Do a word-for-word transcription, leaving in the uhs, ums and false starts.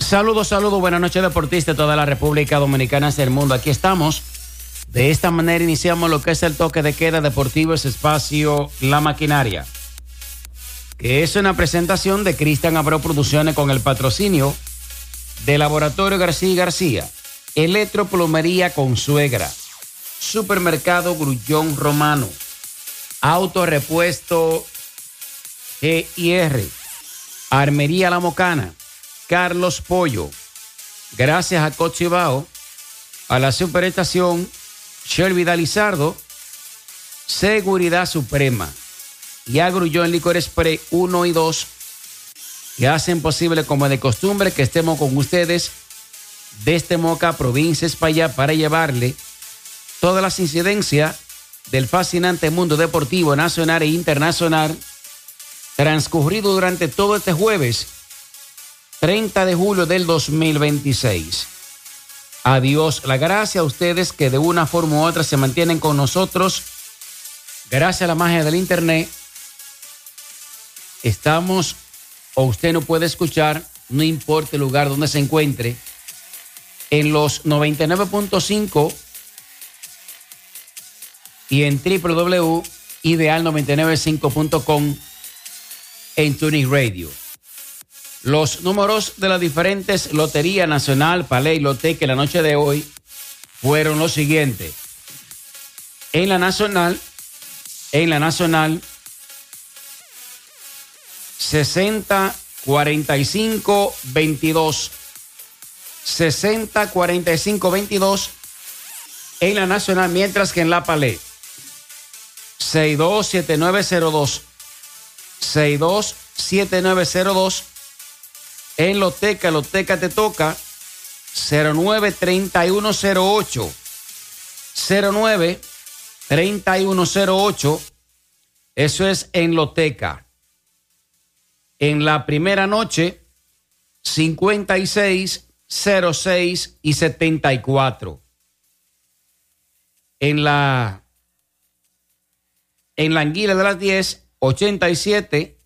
Saludos, saludos, buenas noches deportistas de toda la República Dominicana y del mundo. Aquí estamos. De esta manera iniciamos lo que es el toque de queda deportivo, ese espacio La Maquinaria, que es una presentación de Cristian Abreu Producciones con el patrocinio de Laboratorio García y García, Electroplomería Consuegra, Supermercado Grullón Romano, Autorepuesto G y R, Armería La Mocana, Carlos Pollo, gracias a Cochibao, a la Superestación Shelby Dalizardo, Seguridad Suprema y a Grullón Licor Spray uno y dos, que hacen posible como de costumbre que estemos con ustedes desde Moca, provincia España, para llevarle todas las incidencias del fascinante mundo deportivo nacional e internacional transcurrido durante todo este jueves treinta de julio del dos mil veintiséis. Adiós, la gracia a ustedes que de una forma u otra se mantienen con nosotros. Gracias a la magia del internet, estamos, o usted no puede escuchar, no importa el lugar donde se encuentre, en los noventa y nueve punto cinco y en doble u doble u doble u punto ideal noventa y nueve cinco punto com en Tuning Radio. Los números de las diferentes Lotería Nacional, Palé y Loteca en la noche de hoy fueron los siguientes. En la Nacional, en la Nacional, sesenta, cuarenta y cinco, veintidós. sesenta, cuarenta y cinco, veintidós en la Nacional, mientras que en la Palé, sesenta y dos, setenta y nueve cero dos. sesenta y dos, setenta y nueve cero dos. En Loteca, Loteca te toca cero nueve, treinta y uno cero ocho. cero nueve, treinta y uno cero ocho. Eso es en Loteca. En la primera noche, cincuenta y seis, cero seis y setenta y cuatro. En la, en la Anguila de las diez, ochenta y siete,